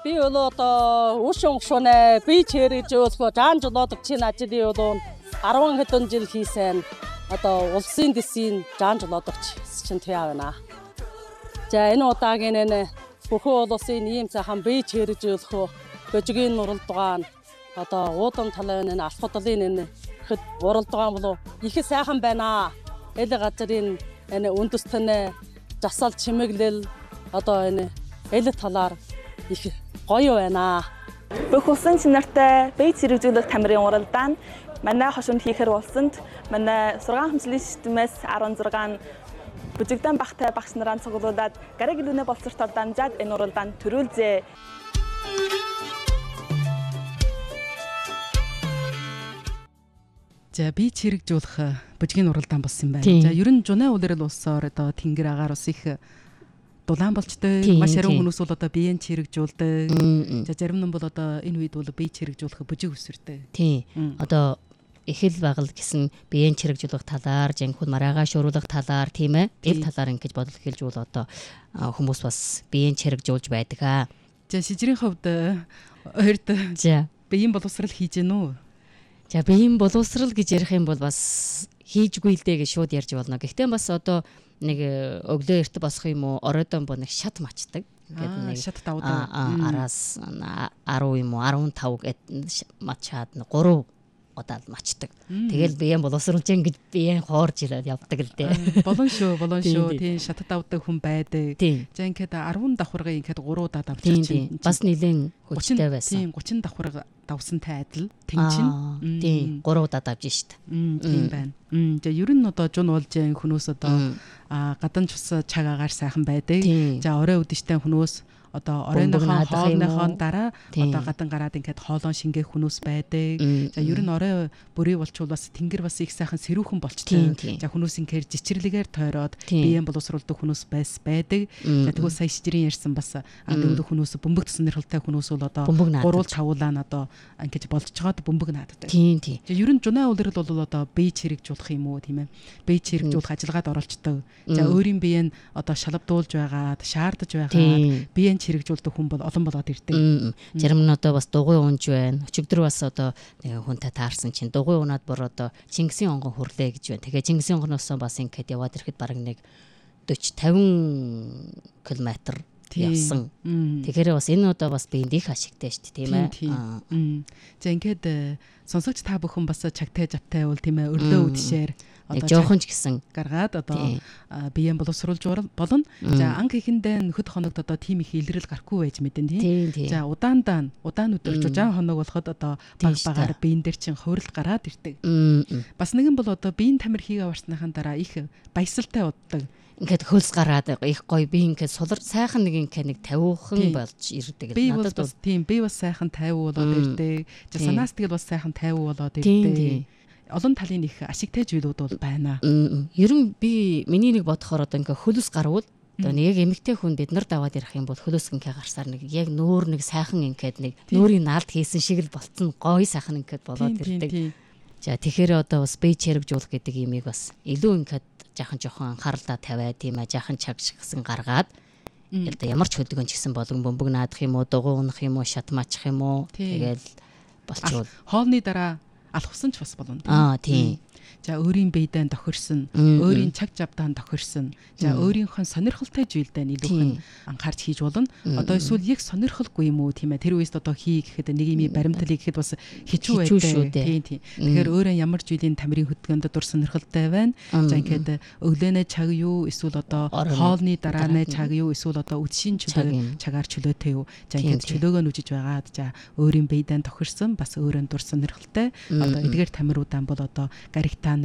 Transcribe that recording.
Би одоо ушун шунэ би чэрэж өөлхөө жаан жолоодог чинь ажлын болон 10 хэдэн жил хийсэн одоо улсын дэсийн жаан жолоодогч чинь тэр байна. За энэ удаагийн энэ бүхэн улсын ийм цаахан би чэрэж өөлхөө божгийн уралдаан одоо уудан талын энэ алх худлын энэ хэд уралдаан болов их сайхан байна. Эл газрын энэ үндэстэн жасал чимэглэл одоо энэ эл талаар их гоё байна. Бүх улсын чанартай бие зэрэгжүүлэх тамирын уралдаан манай хошинд хийхэр болсонд манай сургаан хөмсөлийн системээс 16 бүжигдэн багтай багш нараа цуглуулад гариг илүүнэ боловсролтой дамжаад энэ уралдаанд төрүүлжээ. За би чирэгжүүлэх бүжгийн уралдаан болсон юм байна. За ер нь жунаа улирал улсоор одоо тэнгэр агаар ус их дулаан болчтой маш ариун хүмүүс бол одоо биеийн чирэгжүүлдэг. За зарим нь бол одоо энэ үед бол бие чирэгжүүлэх бүжиг өсөртэй. Тийм. Одоо эхэл байгал гэсэн биеийн чирэгжүүлэх талаар, жинхэнэ мараагаа шууруулах талаар тийм ээ. Эв талаар ингэж бодол хэлж бол одоо хүмүүс бас биеийн чирэгжүүлж байдаг аа. За шижрийн хувьд хоёрт за биеийн боловсрал хийж гэнэ үү? За биеийн боловсрал гэж ярих юм бол бас хийжгүй л дээ гэж шууд ярьж болно. Гэхдээ бас одоо нэг өглөө эрт босох юм уу оройдон бо нэг шат мачдаг. Ингээд нэг шат давдаг. Араас 10 юм уу 15 гэд мачаад 3 удаад мачдаг. Тэгэл биеийн боловсруулж ингэж биеийн хоорж ирээд явдаг л дээ. Болон шүү. Тийм шатад давдаг хүн байдаг. За ингээд 10 давхаргыг ингээд 3 удаа давчихсан. Бас нэлийн хүчтэй байсан. Тийм 30 давхарга давсантай адил тэнчин. Тийм 3 удаа давж штт. Тийм байна. За ер нь одоо жун болж хүмүүс одоо гадан цус чаг агаар сайхан байдаг. За орой үдэштэй хүмүүс одоо оройныхон хоолныхон дараа одоо гадан гараад ингээд хоолон шингээх хүмүүс байдаг. За ер нь орой бүрий болчвол бас тэнгэр бас их сайхан сэрүүхэн болчтой. За хүмүүс ингээд жичирлэгээр тойроод биеийн боловсруулдаг хүмүүс байдаг. За тэгвэл сая шижрийн ярьсан бас дөрөв хүмүүс бөмбөг сонирхолтой хүмүүс бол одоо гурвал тавуулаа одоо ингээд болж чагаад бөмбөг нааддаг. Тийм. За ер нь жунаа улирал бол одоо бие чирэгжүүлэх юм уу тийм ээ. Бие чирэгжүүлэх ажиллагаад оролцдог. За өөрийн биеийг одоо шалгадуулж байгаад, шаардаж байгаад биеийн чирэгжүүлдэг хүн бол олон болоод ирдэг. Зарим нь одоо бас дугуй унж байна. Өчигдөр бас одоо нэг хүнтэй таарсан чинь дугуй унаад бүр одоо Чингисийн онгон хүрлээ гэж байна. Тэгэхээр Чингисийн онгоноос бас ингээд яваад ирэхэд бараг нэг 40-50 км явсан. Тэгэхээр бас энэ удаа бас биенд их ашигтай шүү дээ, тийм ээ. За ингээд сонсогч та бүхэн бас чагтай жавтай бол тийм ээ өрлөө үдшээр одоо жоохон ч гэсэн гаргаад одоо биеийн боловсруулж болно. За анх ихэндээ нөхөд хоногт одоо тийм их илрэл гарахгүй байж мэдэн тийм. За удаан өдөр жужаан хоног болоход одоо баг багаар биеийн дээр чин хувирал гараад ирдэг. Бас нэгэн бол одоо биеийн тамир хийгээ аварсныхан дараа их баясалтай уддаг. Ингээд хөлс гараад их гоё би ингээд сайхан нэг ингээд нэг тавиухан болж ирдэг. Надад бас тийм би бас сайхан 50 болоод ирдэг. За санаас тэгэл бас сайхан 50 болоод ирдэг. Олон талын их ашигтай зүйлүүд бол байна. Ер нь миний нэг бодохоор одоо ингээд хөлс гарвал одоо нэг эмэгтэй хүн бид нар даваад ирэх юм бол хөлөөс ингээд гарсаар нэг яг нүүр нэг сайхан ингээд нэг нүүрийн наалд хийсэн шиг л болцсон гоё сайхан ингээд болоод ирдэг. За тэгэхээр одоо бас бие чирэгжүүлэх гэдэг юмыг бас илүү ингээд жоохон анхааралтай тавиад тийм аа жоохон чагшгсан гаргаад одоо ямар ч хөдөлгөөн ч гэсэн болгон бөмбөг наадах юм уу дугуй унах юм уу шат маачих юм уу тэгэл болчихвол хоолны дараа алхсан ч бас болно тийм. За өөрийн биедээ тохирсон, өөрийн цаг жавдаан тохирсон. За өөрийнхөө сонирхолтой зүйлдээ илүү анхаарч хийж болно. Одоо эсвэл яг сонирхолгүй юм уу тийм ээ. Тэр үеэс одоо хий гэхэд нэг юм баримтлыг гэхэд бас хичүү байдаг. Тийм. Тэгэхээр өөрөө ямар зүйлийн тамирын хөдөлгөөнд дур сонирхолтой байна. За ингээд өглөөнөө чаг юу эсвэл одоо хоолны дарааны чаг юу эсвэл одоо үдшийн чагаар чөлөөтэй юу. За ингээд чөлөөгөө нүжиж байгаад за өөрийн биедээ тохирсон бас өөрөө дур сонирхолтой. Одоо эдгээр тамируудаа бол одоо гаригтаа